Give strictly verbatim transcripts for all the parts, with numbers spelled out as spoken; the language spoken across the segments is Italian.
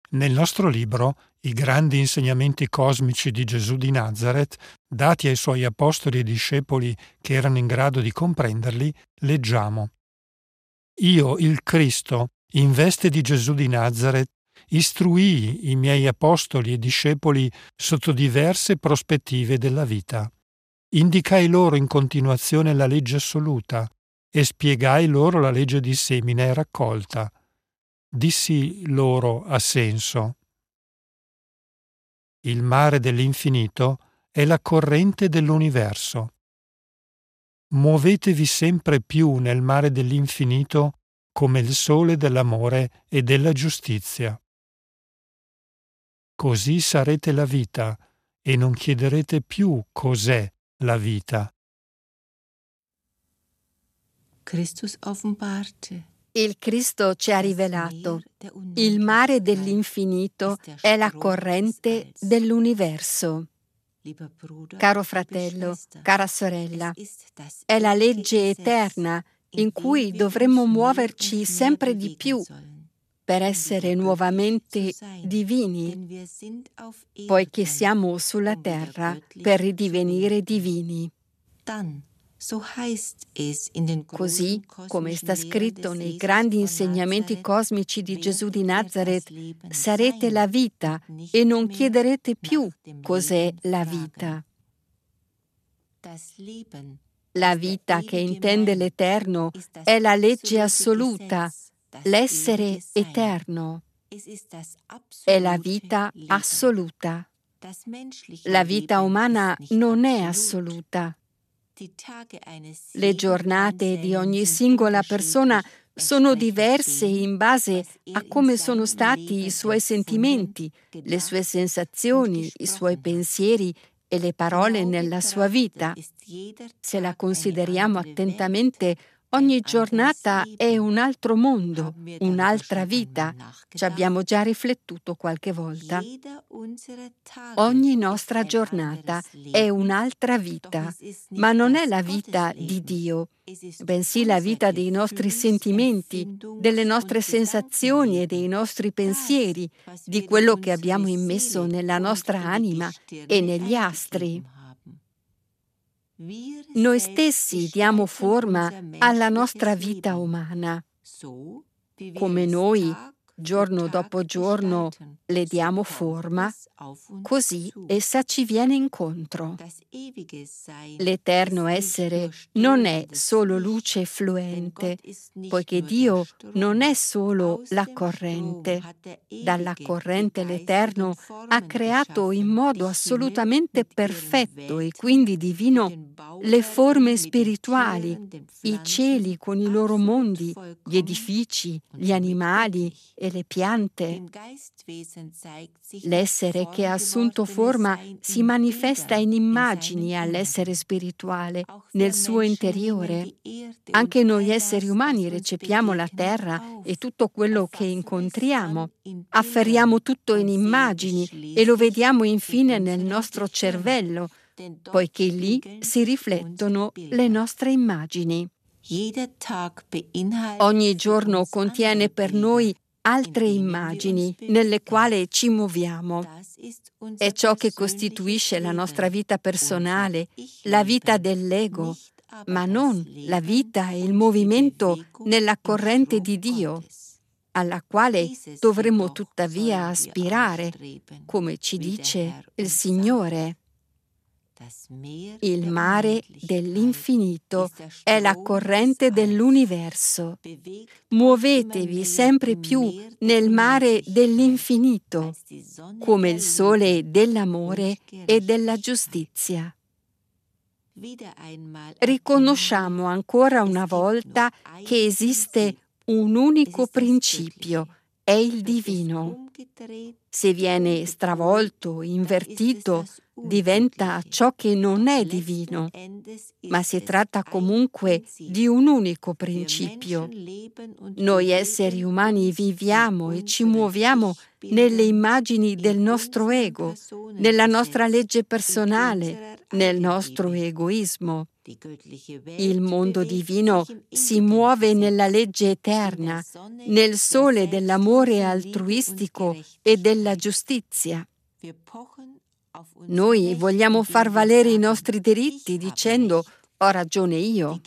Nel nostro libro I grandi insegnamenti cosmici di Gesù di Nazaret, dati ai suoi apostoli e discepoli che erano in grado di comprenderli, leggiamo: Io, il Cristo, in veste di Gesù di Nazaret, istruii i miei apostoli e discepoli sotto diverse prospettive della vita. Indicai loro in continuazione la legge assoluta e spiegai loro la legge di semina e raccolta. Dissi loro a senso: il mare dell'infinito è la corrente dell'universo. Muovetevi sempre più nel mare dell'infinito come il sole dell'amore e della giustizia. Così sarete la vita e non chiederete più cos'è la vita. Christus offenbarte. Il Cristo ci ha rivelato: il mare dell'infinito è la corrente dell'universo. Caro fratello, cara sorella, è la legge eterna in cui dovremmo muoverci sempre di più per essere nuovamente divini, poiché siamo sulla terra per ridivenire divini. Così come sta scritto nei grandi insegnamenti cosmici di Gesù di Nazaret, sarete la vita e non chiederete più cos'è la vita. La vita che intende l'Eterno è la legge assoluta, l'essere eterno. È la vita assoluta. La vita umana non è assoluta. Le giornate di ogni singola persona sono diverse in base a come sono stati i suoi sentimenti, le sue sensazioni, i suoi pensieri e le parole nella sua vita. Se la consideriamo attentamente, ogni giornata è un altro mondo, un'altra vita. Ci abbiamo già riflettuto qualche volta. Ogni nostra giornata è un'altra vita, ma non è la vita di Dio, bensì la vita dei nostri sentimenti, delle nostre sensazioni e dei nostri pensieri, di quello che abbiamo immesso nella nostra anima e negli astri. Noi stessi diamo forma alla nostra vita umana. Come noi, giorno dopo giorno, le diamo forma, così essa ci viene incontro. L'eterno essere non è solo luce fluente, poiché Dio non è solo la corrente. Dalla corrente l'Eterno ha creato in modo assolutamente perfetto e quindi divino le forme spirituali, i cieli con i loro mondi, gli edifici, gli animali e le piante. L'essere che ha assunto forma si manifesta in immagini all'essere spirituale, nel suo interiore. Anche noi esseri umani recepiamo la terra e tutto quello che incontriamo. Afferriamo tutto in immagini e lo vediamo infine nel nostro cervello, poiché lì si riflettono le nostre immagini. Ogni giorno contiene per noi altre immagini nelle quali ci muoviamo. È ciò che costituisce la nostra vita personale, la vita dell'ego, ma non la vita e il movimento nella corrente di Dio, alla quale dovremmo tuttavia aspirare, come ci dice il Signore. Il mare dell'infinito è la corrente dell'universo. Muovetevi sempre più nel mare dell'infinito, come il sole dell'amore e della giustizia. Riconosciamo ancora una volta che esiste un unico principio, è il divino. Se viene stravolto, invertito, diventa ciò che non è divino, ma si tratta comunque di un unico principio. Noi esseri umani viviamo e ci muoviamo nelle immagini del nostro ego, nella nostra legge personale, nel nostro egoismo. Il mondo divino si muove nella legge eterna, nel sole dell'amore altruistico e della giustizia. Noi vogliamo far valere i nostri diritti dicendo «ho ragione io».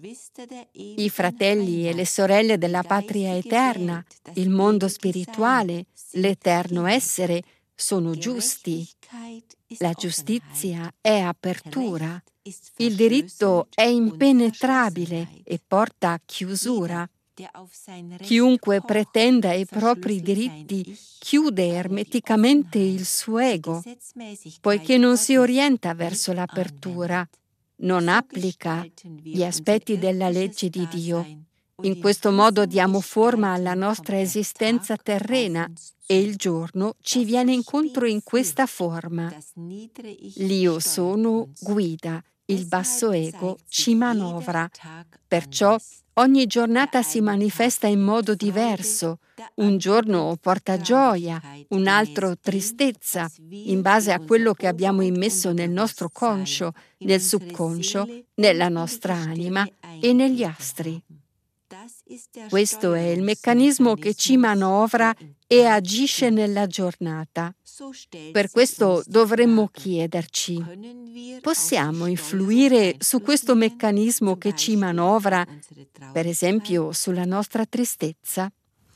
I fratelli e le sorelle della patria eterna, il mondo spirituale, l'eterno essere sono giusti. La giustizia è apertura. Il diritto è impenetrabile e porta a chiusura. Chiunque pretenda i propri diritti chiude ermeticamente il suo ego, poiché non si orienta verso l'apertura, non applica gli aspetti della legge di Dio. In questo modo diamo forma alla nostra esistenza terrena e il giorno ci viene incontro in questa forma. L'Io sono guida, il basso ego ci manovra. Perciò ogni giornata si manifesta in modo diverso. Un giorno porta gioia, un altro tristezza, in base a quello che abbiamo immesso nel nostro conscio, nel subconscio, nella nostra anima e negli astri. Questo è il meccanismo che ci manovra e agisce nella giornata. Per questo dovremmo chiederci: possiamo influire su questo meccanismo che ci manovra, per esempio sulla nostra tristezza?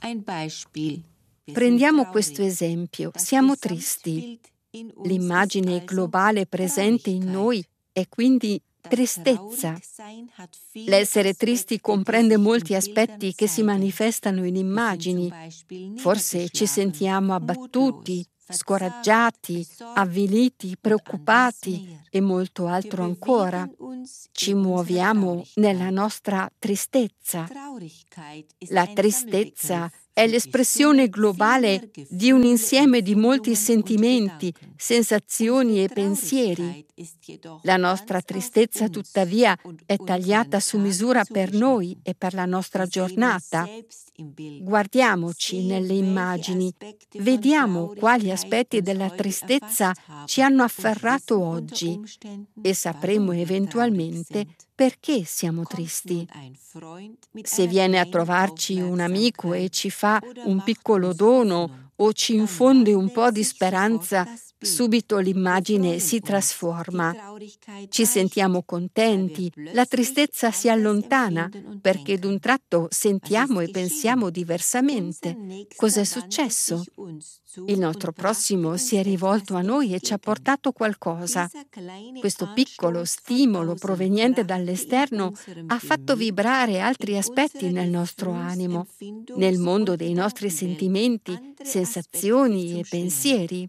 Prendiamo questo esempio. Siamo tristi. L'immagine globale presente in noi è quindi tristezza. L'essere tristi comprende molti aspetti che si manifestano in immagini. Forse ci sentiamo abbattuti, scoraggiati, avviliti, preoccupati e molto altro ancora. Ci muoviamo nella nostra tristezza. La tristezza è l'espressione globale di un insieme di molti sentimenti, sensazioni e pensieri. La nostra tristezza, tuttavia, è tagliata su misura per noi e per la nostra giornata. Guardiamoci nelle immagini, vediamo quali aspetti della tristezza ci hanno afferrato oggi e sapremo eventualmente perché siamo tristi. Se viene a trovarci un amico e ci fa un piccolo dono o ci infonde un po' di speranza, subito l'immagine si trasforma. Ci sentiamo contenti, la tristezza si allontana perché d'un tratto sentiamo e pensiamo diversamente. Cos'è successo? Il nostro prossimo si è rivolto a noi e ci ha portato qualcosa. Questo piccolo stimolo proveniente dall'esterno ha fatto vibrare altri aspetti nel nostro animo, nel mondo dei nostri sentimenti, sensazioni e pensieri.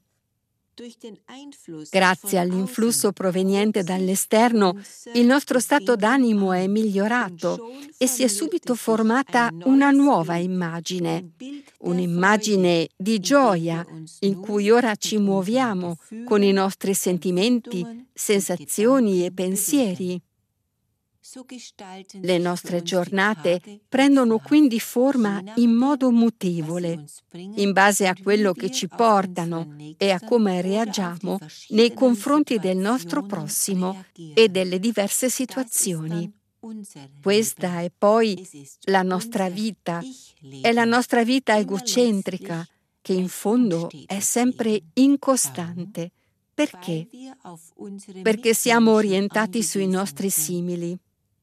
Grazie all'influsso proveniente dall'esterno, il nostro stato d'animo è migliorato e si è subito formata una nuova immagine, un'immagine di gioia in cui ora ci muoviamo con i nostri sentimenti, sensazioni e pensieri. Le nostre giornate prendono quindi forma in modo mutevole, in base a quello che ci portano e a come reagiamo nei confronti del nostro prossimo e delle diverse situazioni. Questa è poi la nostra vita, è la nostra vita egocentrica, che in fondo è sempre incostante. Perché? Perché siamo orientati sui nostri simili.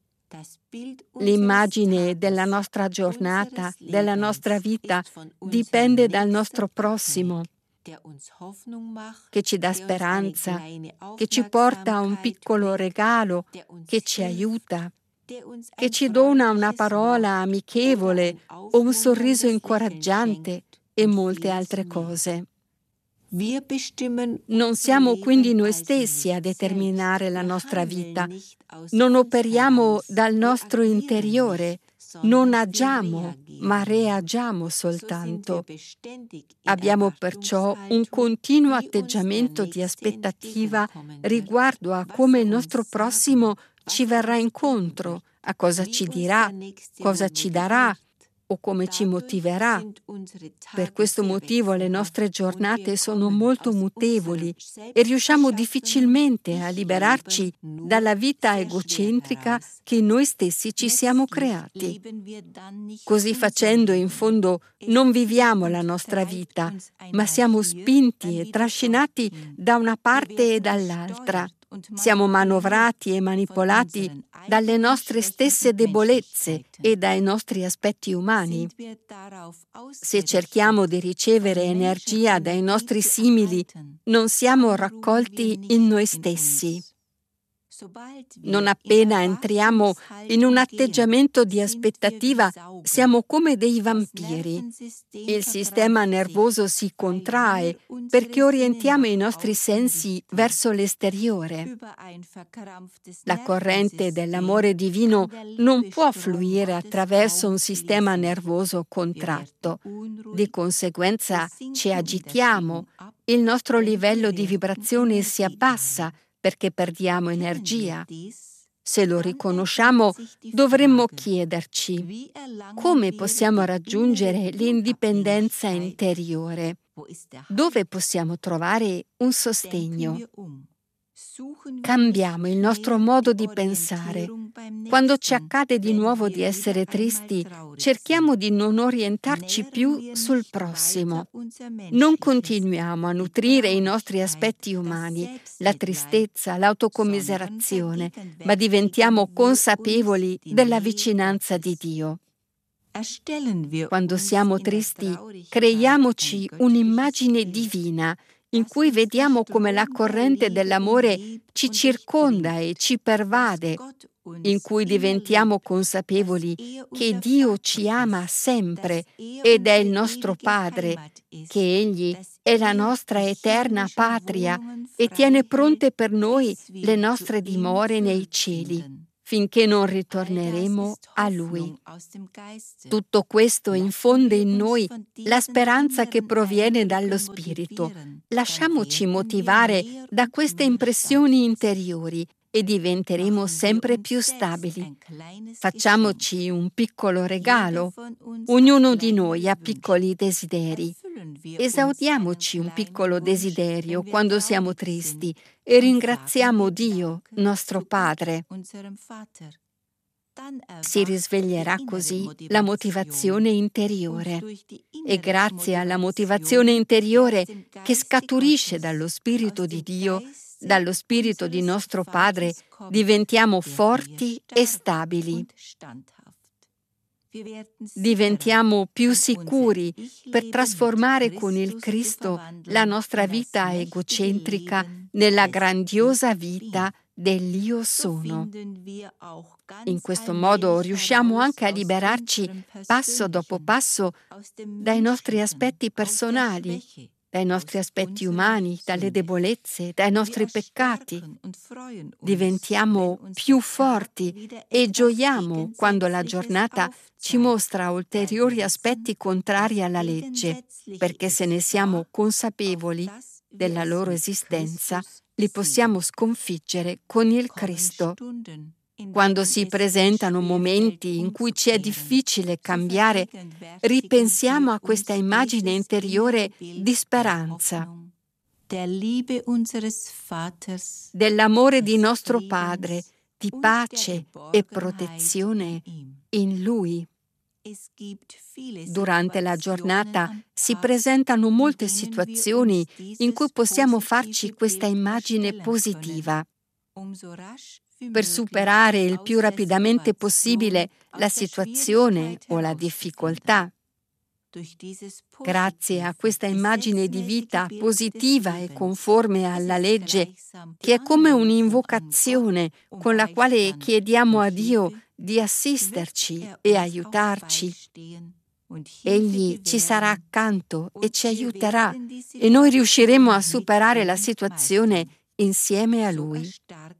L'immagine della nostra giornata, della nostra vita, dipende dal nostro prossimo, che ci dà speranza, che ci porta un piccolo regalo, che ci aiuta, che ci dona una parola amichevole o un sorriso incoraggiante e molte altre cose. Non siamo quindi noi stessi a determinare la nostra vita, non operiamo dal nostro interiore, non agiamo, ma reagiamo soltanto. Abbiamo perciò un continuo atteggiamento di aspettativa riguardo a come il nostro prossimo ci verrà incontro, a cosa ci dirà, cosa ci darà, o come ci motiverà. Per questo motivo le nostre giornate sono molto mutevoli e riusciamo difficilmente a liberarci dalla vita egocentrica che noi stessi ci siamo creati. Così facendo, in fondo, non viviamo la nostra vita, ma siamo spinti e trascinati da una parte e dall'altra. Siamo manovrati e manipolati dalle nostre stesse debolezze e dai nostri aspetti umani. Se cerchiamo di ricevere energia dai nostri simili, non siamo raccolti in noi stessi. Non appena entriamo in un atteggiamento di aspettativa, siamo come dei vampiri. Il sistema nervoso si contrae perché orientiamo i nostri sensi verso l'esteriore. La corrente dell'amore divino non può fluire attraverso un sistema nervoso contratto. Di conseguenza ci agitiamo, il nostro livello di vibrazione si abbassa perché perdiamo energia. Se lo riconosciamo, dovremmo chiederci: come possiamo raggiungere l'indipendenza interiore? Dove possiamo trovare un sostegno? Cambiamo il nostro modo di pensare. Quando ci accade di nuovo di essere tristi, cerchiamo di non orientarci più sul prossimo. Non continuiamo a nutrire i nostri aspetti umani, la tristezza, l'autocommiserazione, ma diventiamo consapevoli della vicinanza di Dio. Quando siamo tristi, creiamoci un'immagine divina in cui vediamo come la corrente dell'amore ci circonda e ci pervade, in cui diventiamo consapevoli che Dio ci ama sempre ed è il nostro Padre, che Egli è la nostra eterna patria e tiene pronte per noi le nostre dimore nei cieli, finché non ritorneremo a Lui. Tutto questo infonde in noi la speranza che proviene dallo Spirito. Lasciamoci motivare da queste impressioni interiori e diventeremo sempre più stabili. Facciamoci un piccolo regalo. Ognuno di noi ha piccoli desideri. Esaudiamoci un piccolo desiderio quando siamo tristi e ringraziamo Dio, nostro Padre. Si risveglierà così la motivazione interiore e grazie alla motivazione interiore che scaturisce dallo Spirito di Dio, dallo Spirito di nostro Padre, diventiamo forti e stabili. Diventiamo più sicuri per trasformare con il Cristo la nostra vita egocentrica nella grandiosa vita dell'Io sono. In questo modo riusciamo anche a liberarci passo dopo passo dai nostri aspetti personali, dai nostri aspetti umani, dalle debolezze, dai nostri peccati. Diventiamo più forti e gioiamo quando la giornata ci mostra ulteriori aspetti contrari alla legge, perché se ne siamo consapevoli della loro esistenza, li possiamo sconfiggere con il Cristo. Quando si presentano momenti in cui ci è difficile cambiare, ripensiamo a questa immagine interiore di speranza, dell'amore di nostro Padre, di pace e protezione in Lui. Durante la giornata si presentano molte situazioni in cui possiamo farci questa immagine positiva. Per superare il più rapidamente possibile la situazione o la difficoltà. Grazie a questa immagine di vita positiva e conforme alla legge, che è come un'invocazione con la quale chiediamo a Dio di assisterci e aiutarci. Egli ci sarà accanto e ci aiuterà e noi riusciremo a superare la situazione insieme a Lui.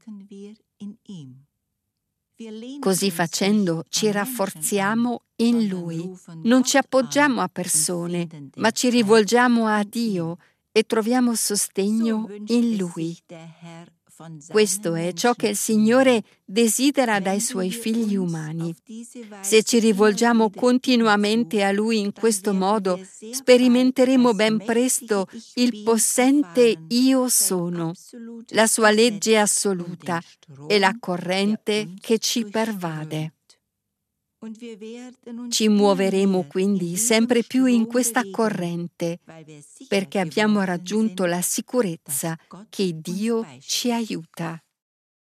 Così facendo ci rafforziamo in Lui, non ci appoggiamo a persone, ma ci rivolgiamo a Dio e troviamo sostegno in Lui. Questo è ciò che il Signore desidera dai Suoi figli umani. Se ci rivolgiamo continuamente a Lui in questo modo, sperimenteremo ben presto il possente Io sono, la Sua legge assoluta e la corrente che ci pervade. Ci muoveremo quindi sempre più in questa corrente, perché abbiamo raggiunto la sicurezza che Dio ci aiuta.